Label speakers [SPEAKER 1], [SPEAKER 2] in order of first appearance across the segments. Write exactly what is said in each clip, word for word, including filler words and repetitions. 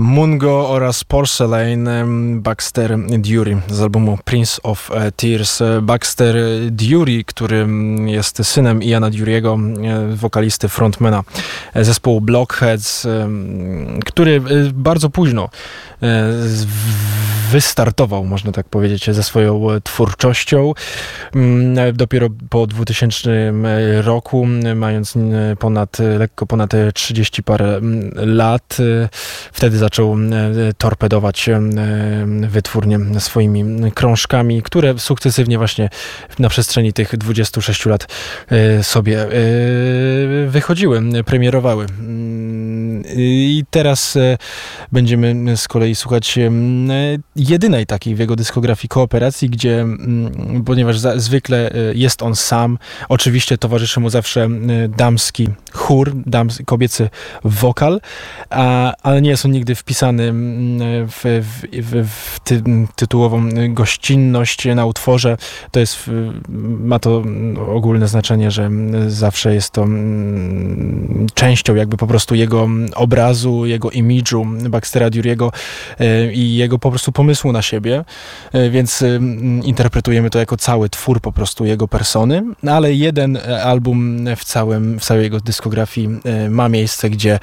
[SPEAKER 1] Mungo oraz Porcelain, Baxter Dury z albumu Prince of Tears. Baxter Dury, który jest synem Iana Dury'ego, wokalisty, frontmana zespołu Blockheads, który bardzo późno wystartował, można tak powiedzieć, ze swoją twórczością. Dopiero po dwutysięcznym roku, mając ponad, lekko ponad trzydzieści parę lat, wtedy zaczął torpedować wytwórnię swoimi krążkami, które sukcesywnie właśnie na przestrzeni tych dwudziestu sześciu lat sobie wychodziły, premierowały. I teraz będziemy z kolei słuchać jedynej takiej w jego dyskografii kooperacji, gdzie, ponieważ za, zwykle jest on sam, oczywiście towarzyszy mu zawsze damski chór, dams, kobiecy wokal, a, ale nie jest on nigdy wpisany w, w, w, w ty, tytułową gościnność na utworze. To jest, ma to ogólne znaczenie, że zawsze jest to częścią jakby po prostu jego obrazu, jego imidżu Baxtera Dury'ego i jego po prostu pomysłu na siebie, więc interpretujemy to jako cały twór po prostu jego persony, no ale jeden album w całym, w całej jego dyskografii ma miejsce, gdzie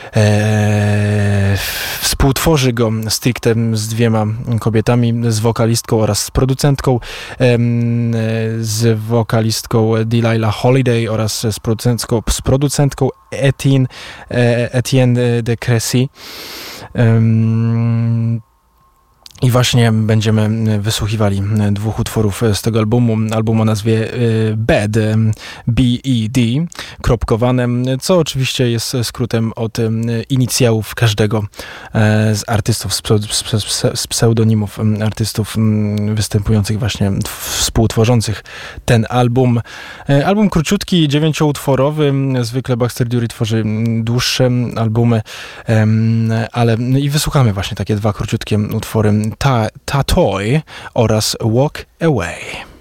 [SPEAKER 1] e, współtworzy go stricte z dwiema kobietami, z wokalistką oraz z producentką, e, z wokalistką Delilah Holiday oraz z producentką, z producentką Etienne, Etienne de Crécy. Um, I właśnie będziemy wysłuchiwali dwóch utworów z tego albumu, album o nazwie Bed, B E D, kropkowane, co oczywiście jest skrótem od inicjałów każdego z artystów, z pseudonimów artystów występujących właśnie, współtworzących ten album. Album króciutki, dziewięcioutworowy, zwykle Baxter Dury tworzy dłuższe albumy, ale i wysłuchamy właśnie takie dwa króciutkie utwory, Ta, Ta Toy oraz Walk Away.